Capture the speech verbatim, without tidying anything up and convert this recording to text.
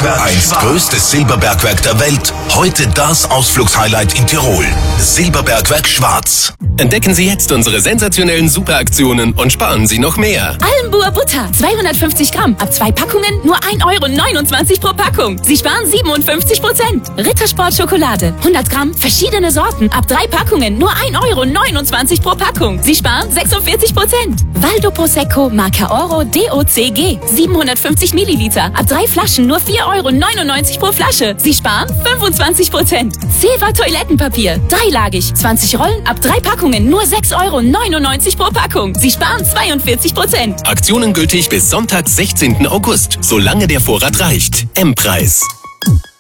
Silberbergwerk Einst größtes Silberbergwerk der Welt, heute das Ausflugshighlight in Tirol. Silberbergwerk Schwarz. Entdecken Sie jetzt unsere sensationellen Superaktionen und sparen Sie noch mehr. Almbuer Butter, zweihundertfünfzig Gramm, ab zwei Packungen nur ein Euro neunundzwanzig pro Packung. Sie sparen siebenundfünfzig Prozent. Rittersport Schokolade, hundert Gramm, verschiedene Sorten, ab drei Packungen nur ein Euro neunundzwanzig pro Packung. Sie sparen sechsundvierzig Prozent. Valdo Prosecco Marca Oro D O C G, siebenhundertfünfzig Milliliter, ab drei Flaschen nur vier Euro neunundneunzig pro Flasche. Sie sparen fünfundzwanzig Prozent. Silva Toilettenpapier, dreilagig, zwanzig Rollen, ab drei Packungen nur sechs Euro neunundneunzig pro Packung. Sie sparen zweiundvierzig Prozent. Aktionen gültig bis Sonntag, sechzehnten August, solange der Vorrat reicht. M-Preis.